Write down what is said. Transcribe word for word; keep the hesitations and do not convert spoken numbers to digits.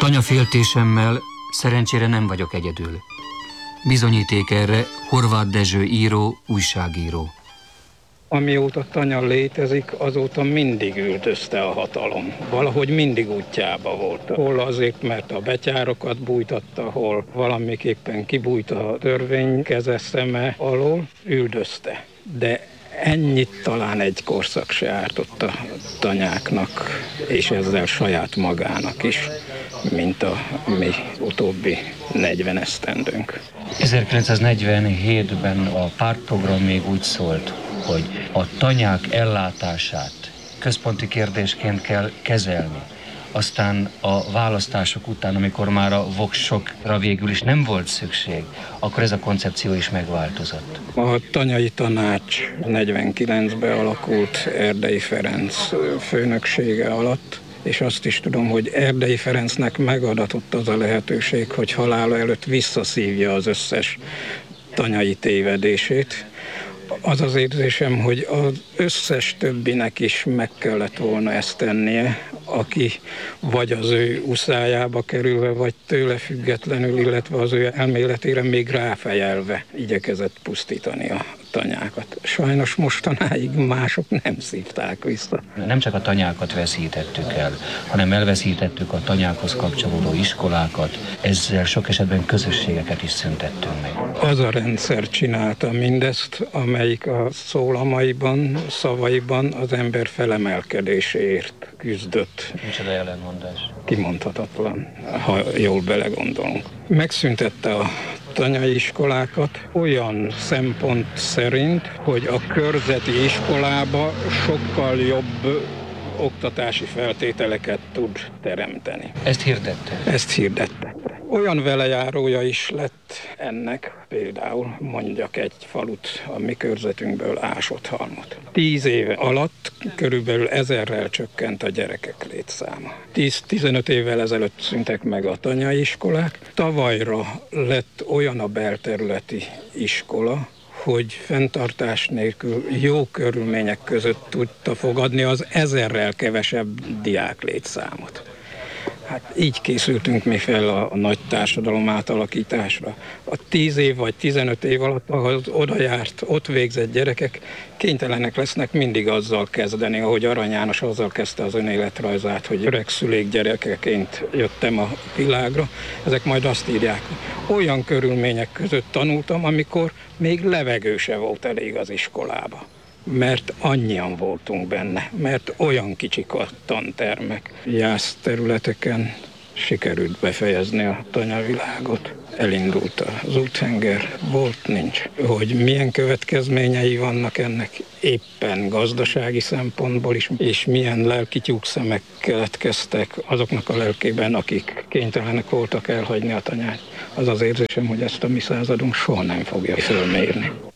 Tanyaféltésemmel szerencsére nem vagyok egyedül. Bizonyíték erre Horváth Dezső író, újságíró. Amióta tanya létezik, azóta mindig üldözte a hatalom. Valahogy mindig útjába volt. Hol azért, mert a betyárokat bújtatta, hol valamiképpen kibújt a törvény keze szeme alól, üldözte. De ennyit talán egy korszak se ártott a tanyáknak, és ezzel saját magának is, mint a mi utóbbi negyven esztendőnk. ezerkilencszáznegyvenhétben a pártprogram még úgy szólt, hogy a tanyák ellátását központi kérdésként kell kezelni. Aztán a választások után, amikor már a voksokra végül is nem volt szükség, akkor ez a koncepció is megváltozott. A tanyai tanács negyvenkilencben alakult Erdei Ferenc főnöksége alatt, és azt is tudom, hogy Erdei Ferencnek megadatott az a lehetőség, hogy halála előtt visszaszívja az összes tanyai tévedését. Az az érzésem, hogy az összes többinek is meg kellett volna ezt tennie, aki vagy az ő uszájába kerülve, vagy tőle függetlenül, illetve az ő elméletére még ráfejelve igyekezett pusztítani a tanyákat. Sajnos mostanáig mások nem szívták vissza. Nem csak a tanyákat veszítettük el, hanem elveszítettük a tanyákhoz kapcsolódó iskolákat, ezzel sok esetben közösségeket is szüntettünk meg. Az a rendszer csinálta mindezt, amelyik a szólamaiban, szavaiban az ember felemelkedéséért küzdött. Micsoda ellentmondás. Kimondhatatlan, ha jól belegondolunk. Megszüntette a tanyai iskolákat olyan szempont szerint, hogy a körzeti iskolába sokkal jobb oktatási feltételeket tud teremteni. Ezt hirdette? Ezt hirdette. Olyan velejárója is lett ennek, például mondjak egy falut a mi körzetünkből, Ásothalmot. Tíz éve alatt körülbelül ezerrel csökkent a gyerekek létszáma. tíz-tizenöt évvel ezelőtt szűntek meg a tanyai iskolák. Tavalyra lett olyan a belterületi iskola, hogy fenntartás nélkül jó körülmények között tudta fogadni az ezerrel kevesebb diák létszámot. Hát így készültünk mi fel a, a nagy társadalom átalakításra. A tíz év vagy tizenöt év alatt, ahol oda járt, ott végzett gyerekek kénytelenek lesznek mindig azzal kezdeni, ahogy Arany János azzal kezdte az önéletrajzát, hogy öregszülék gyerekeként jöttem a világra. Ezek majd azt írják, olyan körülmények között tanultam, amikor még levegő se volt elég az iskolába. Mert annyian voltunk benne, mert olyan kicsik a tantermek. Jász területeken sikerült befejezni a tanyavilágot. Elindult az úthenger, volt, nincs. Hogy milyen következményei vannak ennek éppen gazdasági szempontból is, és milyen lelki tyúkszemek keletkeztek azoknak a lelkében, akik kénytelenek voltak elhagyni a tanyát. Az az érzésem, hogy ezt a mi századunk soha nem fogja fölmérni.